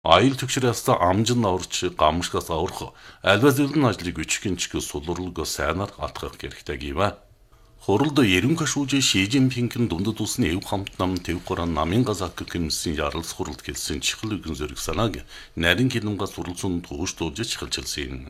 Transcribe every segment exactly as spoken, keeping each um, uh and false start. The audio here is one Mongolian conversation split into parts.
Аюул түгшрээс амжин аварч гамшгаас аврах альва зүйлэн ажлыг өчгөн чиг сулурлыг сайнаар атгах хэрэгтэй гива. Хуралд ерөнхий шүүжээ Ши Жинпингийн дундад усны эв хамт нам тэвхураа намын газак гэмсэн яралс хуралд хэлсэн чихэл үгэн зөриг санааг нарийн хилэмга суралцсан туушдуулж чихэлчилсэн.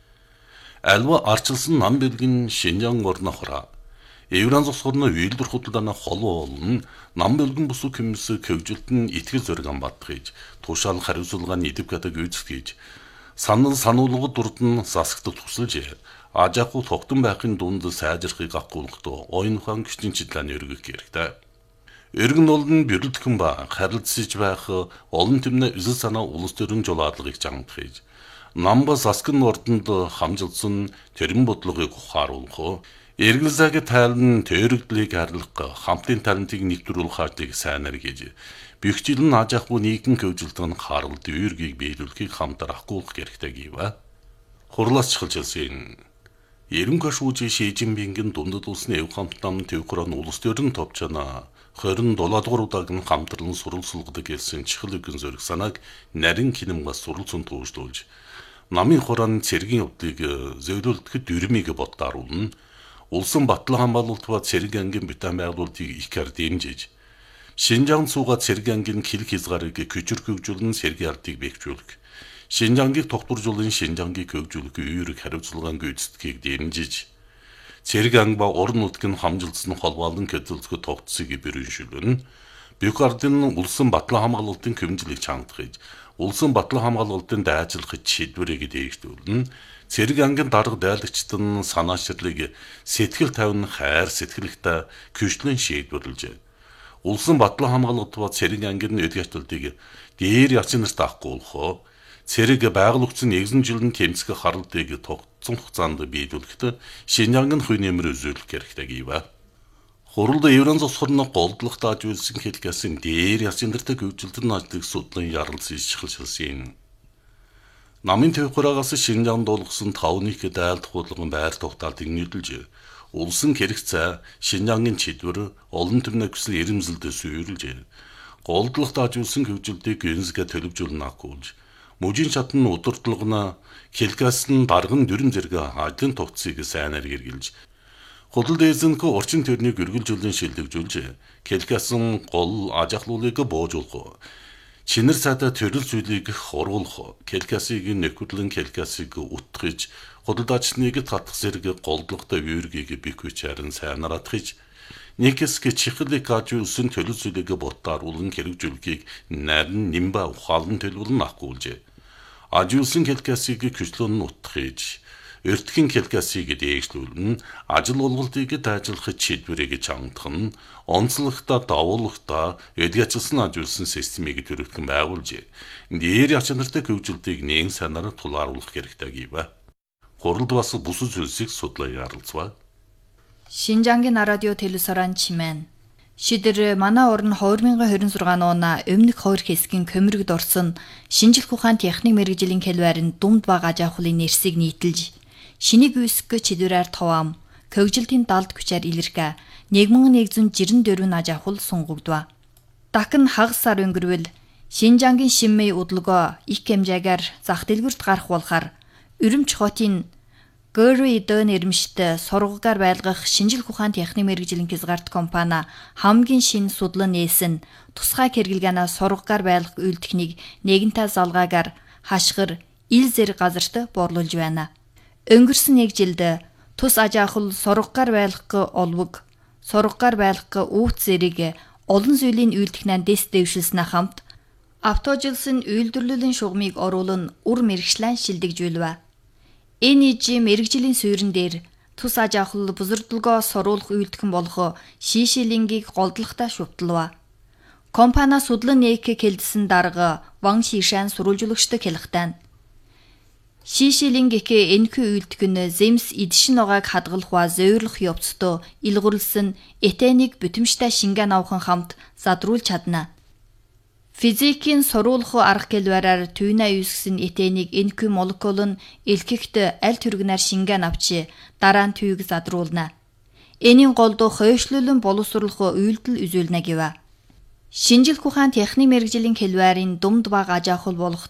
Альва арчилсан нам бэлгэн Шинжаан орно хора. Евран зогсгорно үйлдвэр худалдааны холбоо болон нам бэлгэн бусуу хэмс көвжилтэн итгэл зориг амбатгийж тушаал хариуцлагын идэв гадаг үйцгийж санал сануулгад дурдан засагт тусалж ажаахгүй тогтон байхын дунд сайжрахыг агуулгахдоо ойн ухаан гिचтэн чидлааны өргөх хэрэгтэй. Өргөн олон бэрэлдэхэн ба харилцаж байх олон тэмнэ эсэл санаа улс төрийн жолоодлагыг жамдахж намба засгын ордонд хамжилсан тэрэн бодлогыг ухааруулах, эргэлзээг тайлан төрөгдлийг харилах, хамтын талантыг нэвтрүүлэх хаалтыг сайнаар гэж бюхжилэн ажаахгүй нийгэн көвжилтэн харалт үүргийг биелүүлэхийг хамтар агуулах хэрэгтэй гива. Хурлаас чихэлжсэн. Ерөнхий шүүжээ Ши Жинпингийн дундад улсны эв хамт нам тэвхураа улс төрийн товчона хорин долоодугаар удааг нь хамтран суралцуулгадаг гэсэн чихэл үгэн зөриг санааг нарийн хилэмгаас суралцсан туушдуулж намын хурааны цэргийн явдлыг зөвлөлдөхөд дөрмийг боддааруулна. Улсын батлан хамгаалалт ба цэрэг ангийн битэн байгуулалтыг их хар дэмжиж Шинжаан цууга цэрэг ангийн хилэг хязгаарыг күчирхэгжүүлэн цэргийн ардыг бэхжүүлэх. Шинжаангийг тогтворжуулан Шинжаангийг хөгжүүлэх үүрэг хариуцлагын гүйцэтгэлийг дэмжиж цэрэг анги ба орон нутгийн хамжилсан холбоолон көдөлтгө тогтцыг бэрэншүүлэн бүх ардын улсын батлан хамгаалалтын хэмжлийг чангахж улсын батлан хамгаалалтын дайжлах шийдвэрийг дээгдүүлэн цэрэг ангийн дарга дайлагчдын санаачрлыг сэтгэл тавин хайр сэтгэлтэй күчлэн шийдвэрлэж улсын батлан хамгаалалт ба цэрэг ангийн өдгөтөлтийг дээр яцын нарт авахгүйх цэрэг байгаль өгсөн нэгэн жилийн тэмцэх харалтыг тогтсон хугацаанд биелүүлэхэд Шинжаангийн хувь нэмэр үзүүлэх хэрэгтэй гива. Хуралд Евран зогсгорно голдлох тааж үйлсэн хэлгээсэн дээр яцын нарт хөгжилтөн ажлыг судлан ярилцж чихэлсэн. Намын тэвхураагаас Шинжаанд дуулгасан тавны их дайлдах худалдан байр тогтаалтыг нийлүүлж улсын хэрэгцээ Шинжаангийн чидвэр олон төмнө хүсэл ирэмзэлд сүйрлж голдлох тааж үйлсэн хөгжилтийг гэнсгэ төлөвжүүлнэ агуулж мужийн шатны удирдлагына хэлгээс нь дарган дүрм зэрэг ажлын тогтцыг сайнаар хэрэгжилж худал дээзэнх орчин төрнийг үргэлжлүүлэн шилжүүлж хэлгээс нь гол ажахлуулыг боожуулах чинэр цаада төрөл зүйлийг хургуулах хэлгээсийг нөхөрлөн хэлгээсийг утгаж худалдаачныг татах зэрэг голдлогтой үүргийг бих хүчээр нь сайнаар атгаж Никэск чихэлэг ажуулсан төлөв зүйлийг боддааруулан хэрэгжүүлэхийг нарийн нимба ухаалан төлөвлөн агуулж ажуулсан хэлгээсийг күчлэн утгаж эртхэн хэлгээсийг дээшлүүлэн ажил олголтыг дайжлах шийдвэрийг чангадах нь онцлогтой давуулгатай эдгэжсэн ажуулсан системийг төрөлхөн байгуулж дээр ячнартай хөгжилтийг нээн санаар тулааруулах хэрэгтэй гива. Хуралд бас бус зүйлсийг судлаа ярилцва. Шинжаангийн радио телевизоран чимэн шидэр манай орн две тысячи двадцать шесть оноо өмнөх хоёр хэсгийн көмөргд орсон шинжлэх ухаан техник мэргэжлийн хэлбэрийн думд баг ажаахлын нэрсийг нийтэлж шинийг үсг чидвэрээр товам көгжилтийн далд күчээр илэрхэ нэг мың нэгэн жирэн дөрвөн ажаахул сунгагдва. Дахин хагас сар өнгөрвөл Шинжаангийн шиммэй удалгоо их хэмжээгээр зах дэлгүрт гарах болохоор Өрөмч хотын Гэри Дэн нэрмжтэй сургагаар байлгах шинжлэх ухаан техник мэргэжлийн хязгаарт компани хамгийн шинэ судлан нээсэн тусгай хэрэглэгаанаа сургагаар байлгах үйл техник нэгэнтээ залгаагаар хашгир ил зэрэг газарт борлуулж байна. Өнгөрсөн нэг жилд тус ажаахал сургагаар байлгах олбог сургагаар байлгах үүт зэрэг олон зүйлийн үйл техникийн дэс дэвшилснээ хамт автожилсэн үйлдвэрлэлийн шугамыг оруулан үр мэрэгчлэн шилдэгжүүлвэ. Энэ ижи мэрэгжлийн суурин дээр тус ажаахал бузардлагоо соруулах үйлдэх болох шишилингийг голдлохтой шүвтлва. Компани судлан нээхэ хэлдсэн дарга Ван Шишан сурвалжуулагчтай хэлэхтэн. Шишилинг гэх энэхүү үйлдэх нь земс эдшин угааг хадгалах ба зөөврлөх явцдаа илгүрлсэн этенийг бүтэмжтэй шингэн авхан хамт задруулж чадна. Физикийн сурвалх арга хэлбэрээр түйнэ үүсгэсэн этенийг энэхүү молекул нь элхэгт аль түргэнээр шингэн авчи дараа нь түйг задруулна. Энийн голд хойшлуулан боловсруулах үйлдэл үзүүлнэ гэв. Шинжлэх ухаан техник мэрэгжлийн хэлбэрийн думд бага аж ахуй болох